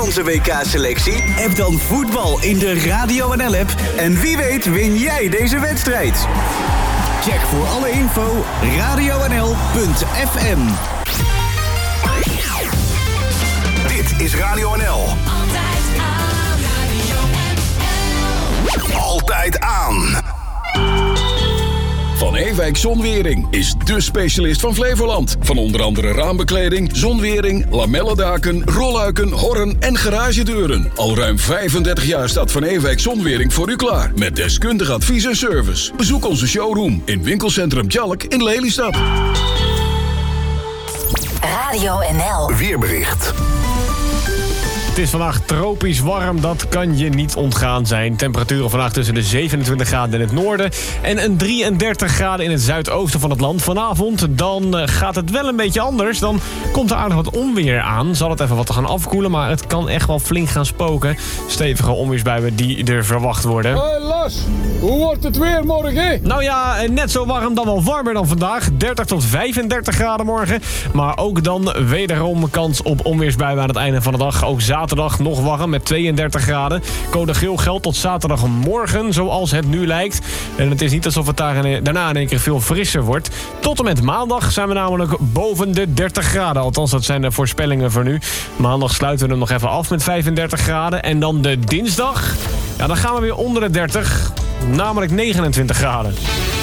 Onze WK-selectie? App dan voetbal in de Radio NL-app. En wie weet win jij deze wedstrijd. Check voor alle info radionl.fm. Dit is Radio NL. Altijd aan. Van Ewijk Zonwering is dé specialist van Flevoland. Van onder andere raambekleding, zonwering, lamellendaken, rolluiken, horren en garagedeuren. Al ruim 35 jaar staat Van Ewijk Zonwering voor u klaar. Met deskundig advies en service. Bezoek onze showroom in winkelcentrum Tjalk in Lelystad. Radio NL. Weerbericht. Het is vandaag tropisch warm, dat kan je niet ontgaan zijn. Temperaturen vandaag tussen de 27 graden in het noorden en een 33 graden in het zuidoosten van het land. Vanavond dan gaat het wel een beetje anders. Dan komt er aardig wat onweer aan. Zal het even wat gaan afkoelen, maar het kan echt wel flink gaan spoken. Stevige onweersbuien die er verwacht worden. Hey Lars, hoe wordt het weer morgen? Nou ja, net zo warm, dan wel warmer dan vandaag. 30 tot 35 graden morgen. Maar ook dan wederom kans op onweersbuien aan het einde van de dag. Ook zaterdag nog warm met 32 graden. Code geel geldt tot zaterdagmorgen, zoals het nu lijkt. En het is niet alsof het daarna in één keer veel frisser wordt. Tot en met maandag zijn we namelijk boven de 30 graden. Althans, dat zijn de voorspellingen voor nu. Maandag sluiten we hem nog even af met 35 graden. En dan de dinsdag, ja, dan gaan we weer onder de 30. Namelijk 29 graden.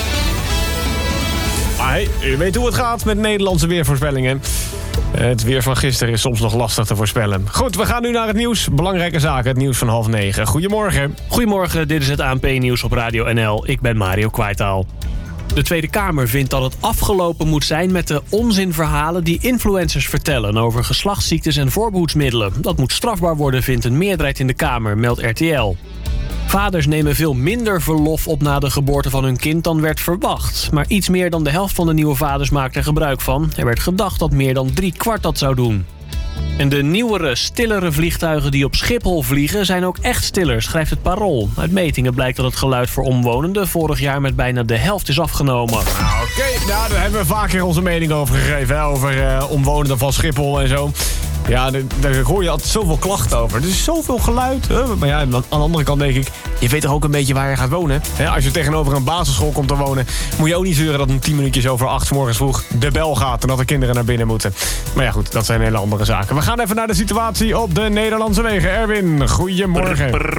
Maar hey, u weet hoe het gaat met Nederlandse weervoorspellingen. Het weer van gisteren is soms nog lastig te voorspellen. Goed, we gaan nu naar het nieuws. Belangrijke zaken, het nieuws van 8:30. Goedemorgen. Goedemorgen, dit is het ANP-nieuws op Radio NL. Ik ben Mario Kwijtaal. De Tweede Kamer vindt dat het afgelopen moet zijn met de onzinverhalen die influencers vertellen over geslachtsziektes en voorbehoedsmiddelen. Dat moet strafbaar worden, vindt een meerderheid in de Kamer, meldt RTL. Vaders nemen veel minder verlof op na de geboorte van hun kind dan werd verwacht. Maar iets meer dan de helft van de nieuwe vaders maakt er gebruik van. Er werd gedacht dat meer dan 3/4 dat zou doen. En de nieuwere, stillere vliegtuigen die op Schiphol vliegen zijn ook echt stiller, schrijft het Parool. Uit metingen blijkt dat het geluid voor omwonenden vorig jaar met bijna de helft is afgenomen. Oké, nou, daar hebben we vaker onze mening over gegeven. Hè? Over omwonenden van Schiphol en zo. Ja, daar hoor je altijd zoveel klachten over. Er is zoveel geluid. Hè? Maar ja, aan de andere kant denk ik, je weet toch ook een beetje waar je gaat wonen. Hè? Als je tegenover een basisschool komt te wonen, moet je ook niet zeuren dat om 10 minuutjes over 8 's morgens vroeg de bel gaat en dat de kinderen naar binnen moeten. Maar ja goed, dat zijn hele andere zaken. We gaan even naar de situatie op de Nederlandse wegen. Erwin, goedemorgen.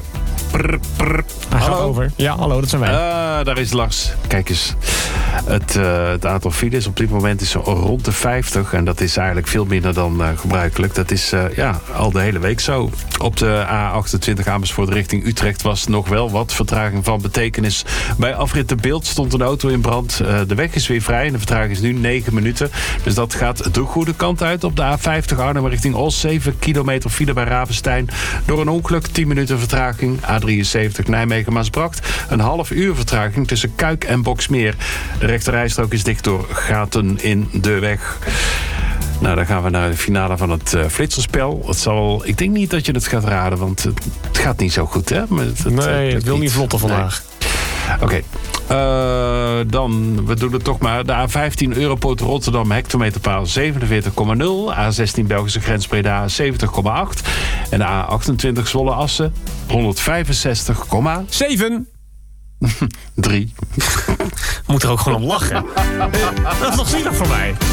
Hij gaat over. Ja, hallo, dat zijn wij. Daar is Lars. Kijk eens. Het aantal files op dit moment is rond de 50. En dat is eigenlijk veel minder dan gebruikelijk. Dat is al de hele week zo. Op de A28 Amersfoort richting Utrecht was nog wel wat vertraging van betekenis. Bij afrit De Bilt stond een auto in brand. De weg is weer vrij en de vertraging is nu 9 minuten. Dus dat gaat de goede kant uit. Op de A50 Arnhem richting Os. 7 kilometer file bij Ravenstein. Door een ongeluk 10 minuten vertraging. A73 Nijmegen-Maasbracht. Een half uur vertraging tussen Kuik en Boksmeer. De rechterrijstrook is dicht door gaten in de weg. Nou, dan gaan we naar de finale van het flitserspel. Ik denk niet dat je het gaat raden, want het gaat niet zo goed, hè? Het wil niet vlotten vandaag. Oké. Dan, we doen het toch maar. De A15 Europoort Rotterdam, hectometerpaal 47,0. A16 Belgische grens Breda 70,8. En de A28 Zwolle Assen 165,7. 3. Moet er ook gewoon om lachen. Dat is toch zielig voor mij?